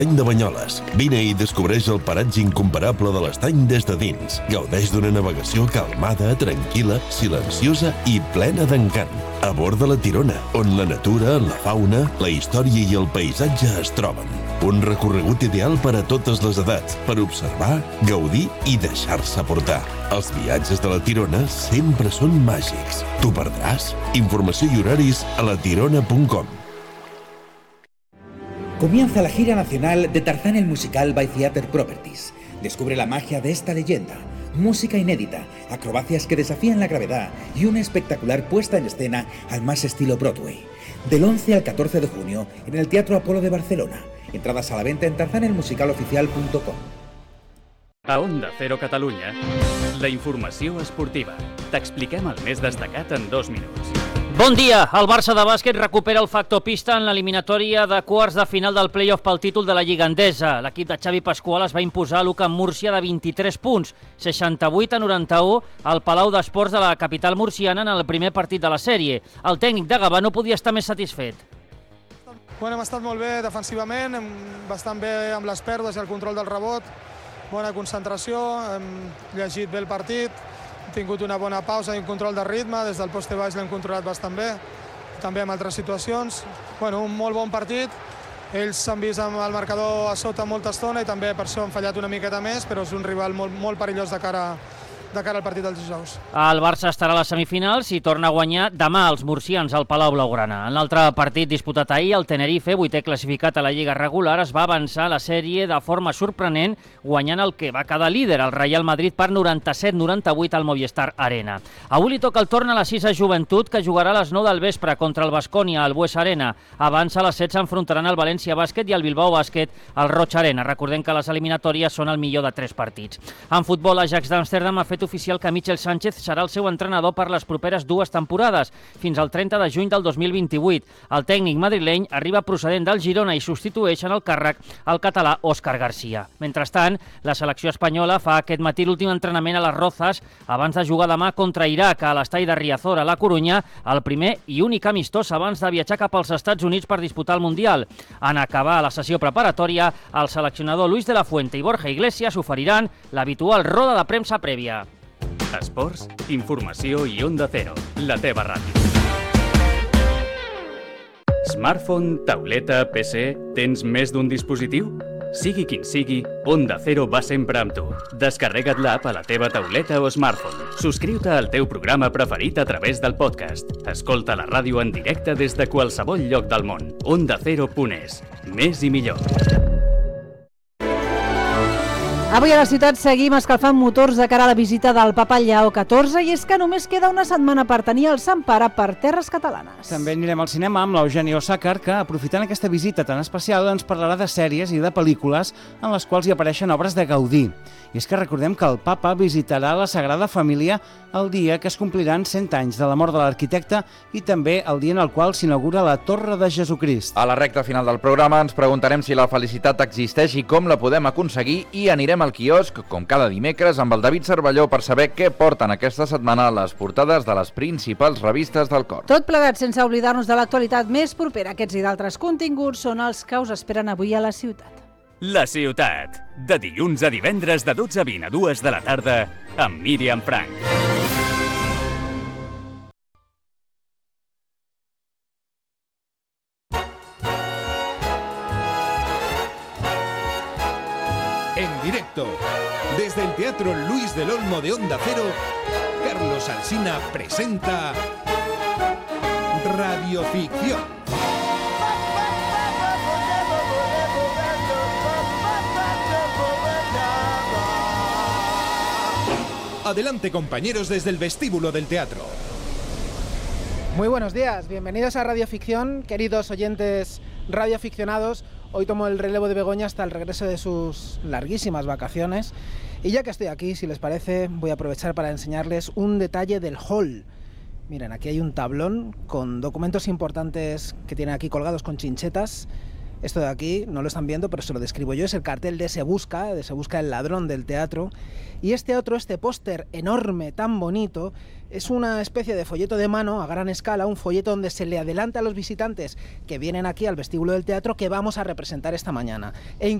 L'Estany de Banyoles. Vine i descobreix el paratge incomparable de l'Estany des de dins. Gaudeix d'una navegació calmada, tranquil·la, silenciosa i plena d'encant. A bord de la Tirona, on la natura, la fauna, la història i el paisatge es troben. Un recorregut ideal per a totes les edats, per observar, gaudir i deixar-se portar. Els viatges de la Tirona sempre són màgics. T'ho perdràs? Informació i horaris a latirona.com. Comienza la gira nacional de Tarzán el musical by Theater Properties. Descubre la magia de esta leyenda. Música inédita, acrobacias que desafían la gravedad y una espectacular puesta en escena al más estilo Broadway. Del 11 al 14 de junio en el Teatro Apolo de Barcelona. Entradas a la venta en tarzanelmusicaloficial.com. A Onda Cero Catalunya, la informació esportiva. T'expliquem el més destacat en 2 minuts. Bon dia! El Barça de bàsquet recupera el factor pista en l'eliminatòria de quarts de final del play-off pel títol de la Lliga Endesa. L'equip de Xavi Pasqual es va imposar a l'UCAM Múrcia de 23 punts, 68-91, al Palau d'Esports de la capital murciana en el primer partit de la sèrie. El tècnic de Gavà no podia estar més satisfet. Bueno, hem estat molt bé defensivament, bastant bé amb les pèrdues i el control del rebot, bona concentració, hem llegit bé el partit, hem tingut una bona pausa i un control de ritme, des del poste baix l'hem controlat bastant bé, també en altres situacions. Bueno, un molt bon partit, ells s'han vist amb el marcador a sota molta estona i també per això han fallat una miqueta més, però és un rival molt perillós de cara al partit dels dijous. El Barça estarà a les semifinals i torna a guanyar demà els murcians al Palau Blaugrana. En l'altre partit disputat ahir, el Tenerife, 8è classificat a la Lliga regular, es va avançar a la sèrie de forma sorprenent, guanyant el que va quedar líder, el Real Madrid, per 97-98 al Movistar Arena. Avui li toca el torn a la 6a Joventut, que jugarà a les 9 del vespre contra el Baskonia al Bues Arena. Abans a les 7 s'enfrontaran el València Bàsquet i el Bilbao Bàsquet al Roig Arena. Recordem que les eliminatòries són el millor de 3 partits. En futbol, l'Ajax d'Amsterdam ha fet oficial que Michel Sánchez serà el seu entrenador per les properes 2 temporades, fins al 30 de juny del 2028. El tècnic madrileny arriba procedent del Girona i substitueix en el càrrec el català Òscar García. Mentrestant, la selecció espanyola fa aquest matí l'últim entrenament a les Rozas abans de jugar demà contra Iraq a l'estadi de Riazor a la Corunya, el primer i únic amistós abans de viatjar cap als Estats Units per disputar el Mundial. En acabar la sessió preparatòria, el seleccionador Luis de la Fuente i Borja Iglesias oferiran l'habitual roda de premsa prèvia. Esports, informació i Onda Cero, la teva ràdio. Smartphone, tauleta, PC, tens més d'un dispositiu? Sigui quin sigui, Onda Cero va sempre amb tu. Descarrega't l'app a la teva tauleta o smartphone. Subscriu-te al teu programa preferit a través del podcast. Escolta la ràdio en directe des de qualsevol lloc del món. OndaCero.es. Més i millor. Avui a la ciutat seguim escalfant motors de cara a la visita del papa Lleó XIV i és que només queda una setmana per tenir el Sant Pare per terres catalanes. També anirem al cinema amb l'Eugeni Osàcar, que, aprofitant aquesta visita tan especial, ens parlarà de sèries i de pel·lícules en les quals hi apareixen obres de Gaudí. I és que recordem que el papa visitarà la Sagrada Família el dia que es compliran 100 anys de la mort de l'arquitecte i també el dia en el qual s'inaugura la Torre de Jesucrist. A la recta final del programa ens preguntarem si la felicitat existeix i com la podem aconseguir i anirem al quiosc, com cada dimecres, amb el David Cervelló per saber què porten aquesta setmana les portades de les principals revistes del cor. Tot plegat sense oblidar-nos de l'actualitat més propera. Aquests i d'altres continguts són els que us esperen avui a la ciutat. La ciutat, de dilluns a divendres de 12 a 20 a 2 de la tarda, amb Míriam Frank. En directo, desde el Teatro Luis del Olmo de Onda Cero, Carlos Alsina presenta Radioficción. Adelante, compañeros, desde el vestíbulo del teatro. Muy buenos días, bienvenidos a Radioficción, queridos oyentes radioaficionados. Hoy tomo el relevo de Begoña hasta el regreso de sus larguísimas vacaciones. Y ya que estoy aquí, si les parece, voy a aprovechar para enseñarles un detalle del hall. Miren, aquí hay un tablón con documentos importantes que tienen aquí colgados con chinchetas. Esto de aquí no lo están viendo, pero se lo describo yo. Es el cartel de Se Busca el ladrón del teatro. Y este póster enorme, tan bonito, es una especie de folleto de mano a gran escala, un folleto donde se le adelanta a los visitantes que vienen aquí al vestíbulo del teatro que vamos a representar esta mañana. E